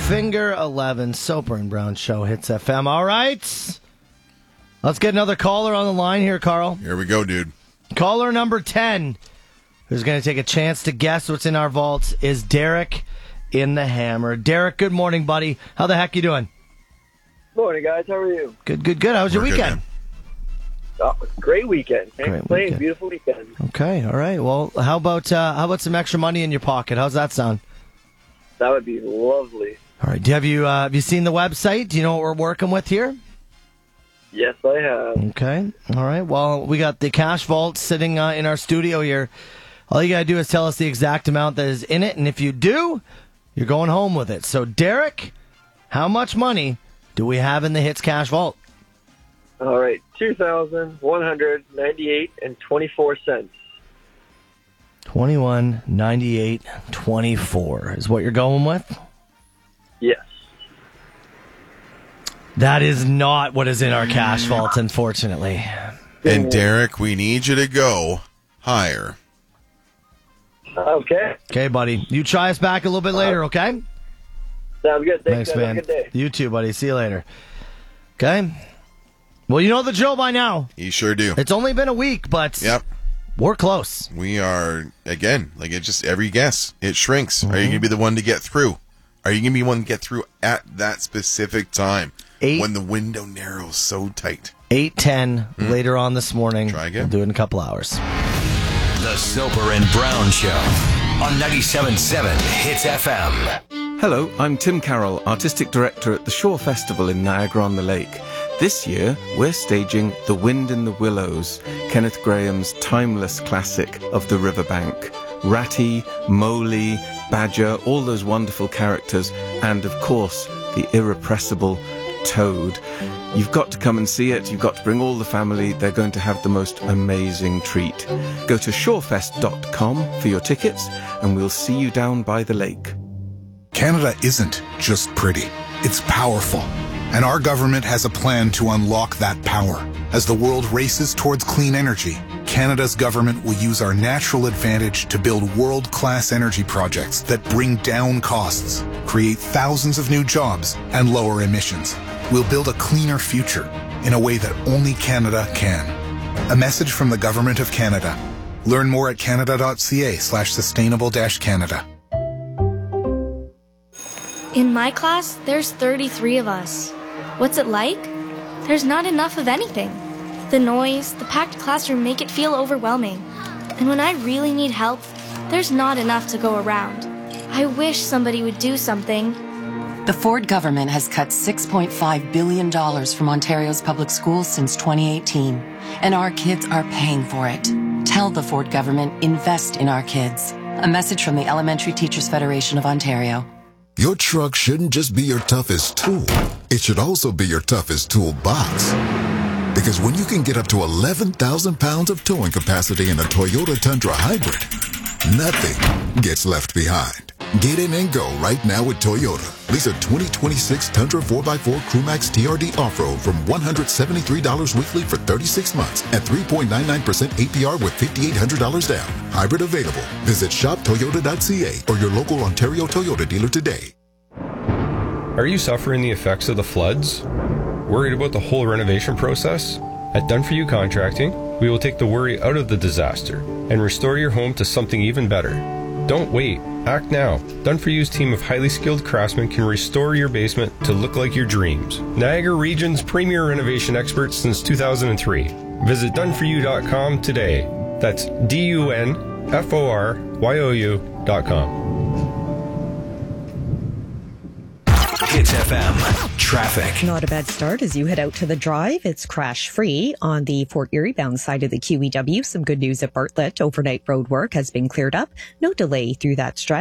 Finger 11, Soper and Brown Show, Hits FM. All right. Let's get another caller on the line here, Carl. Here we go, dude. Caller number 10, who's going to take a chance to guess what's in our vaults, is Derek in the Hammer. Derek, good morning, buddy. How the heck you doing? Morning, guys. How are you? Good. How was your We're good, weekend? man. Great weekend. Can't Great complain. weekend. Beautiful weekend. Okay, all right. Well, how about some extra money in your pocket? How's that sound? That would be lovely. All right. Have you seen the website? Do you know what we're working with here? Yes, I have. Okay. All right. Well, we got the cash vault sitting in our studio here. All you got to do is tell us the exact amount that is in it, and if you do, you're going home with it. So, Derek, how much money do we have in the Hits Cash Vault? All right, $2,198.24. $21.98.24 is what you're going with? Yes. That is not what is in our cash vault, unfortunately. And Derek, we need you to go higher. Okay. Okay, buddy. You try us back a little bit later, okay? Sounds good. Thanks, guys. man. Have a good day. You too, buddy. See you later. Okay? Well, you know the drill by now. You sure do. It's only been a week, but Yep. we're close. We are, again, like it just every guess, it shrinks. Are you going to be the one to get through? Are you going to be one to get through at that specific time when the window narrows so tight? 8:10 later on this morning. Try again. We'll do it in a couple hours. The Soper and Brown Show on 97.7 Hits FM. Hello, I'm Tim Carroll, Artistic Director at the Shore Festival in Niagara-on-the-Lake. This year, we're staging The Wind in the Willows, Kenneth Graham's timeless classic of the riverbank. Ratty, Mowgli, Badger, all those wonderful characters, and of course, the irrepressible Toad. You've got to come and see it. You've got to bring all the family. They're going to have the most amazing treat. Go to shorefest.com for your tickets, and we'll see you down by the lake. Canada isn't just pretty, it's powerful. And our government has a plan to unlock that power. As the world races towards clean energy, Canada's government will use our natural advantage to build world-class energy projects that bring down costs, create thousands of new jobs, and lower emissions. We'll build a cleaner future in a way that only Canada can. A message from the Government of Canada. Learn more at canada.ca/sustainable-canada. In my class, there's 33 of us. What's it like? There's not enough of anything. The noise, the packed classroom make it feel overwhelming. And when I really need help, there's not enough to go around. I wish somebody would do something. The Ford government has cut $6.5 billion from Ontario's public schools since 2018, and our kids are paying for it. Tell the Ford government, invest in our kids. A message from the Elementary Teachers Federation of Ontario. Your truck shouldn't just be your toughest tool. It should also be your toughest toolbox. Because when you can get up to 11,000 pounds of towing capacity in a Toyota Tundra Hybrid, nothing gets left behind. Get in and go right now with Toyota. Lease a 2026 Tundra 4x4 Crewmax TRD Off-Road from $173 weekly for 36 months at 3.99% APR with $5,800 down. Hybrid available. Visit shoptoyota.ca or your local Ontario Toyota dealer today. Are you suffering the effects of the floods? Worried about the whole renovation process? At Done For You Contracting, we will take the worry out of the disaster and restore your home to something even better. Don't wait. Act now. Done For You's team of highly skilled craftsmen can restore your basement to look like your dreams. Niagara Region's premier renovation experts since 2003. Visit doneforyou.com today. That's DUNFORYOU.com. Hits FM traffic. Not a bad start as you head out to the drive. It's crash free on the Fort Erie bound side of the QEW. Some good news at Bartlett. Overnight road work has been cleared up. No delay through that stretch.